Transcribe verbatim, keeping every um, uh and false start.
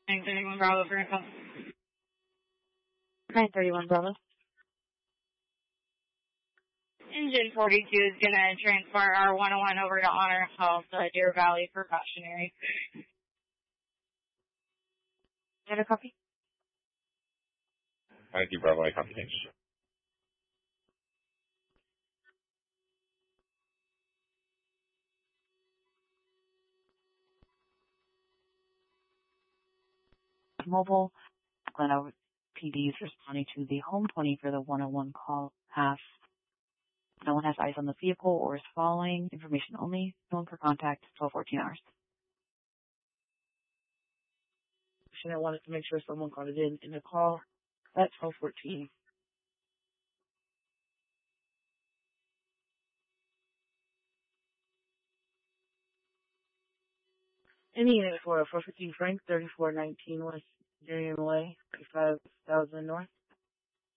nine thirty-one Bravo for a call. nine thirty-one Bravo. Engine forty-two is going to transfer our one oh one over to Honor Health, uh, Deer Valley Precautionary. Get a copy? Thank you, Bravo. I copy. Thanks. Mobile, Glen P D is responding to the home twenty for the one oh one call. Has no one has eyes on the vehicle or is following. Information only. No one per contact. twelve fourteen hours. I wanted to make sure someone got it in in the call at twelve fourteen. Any unit for four fifteen Frank, thirty-four nineteen West Darien Way, five thousand North.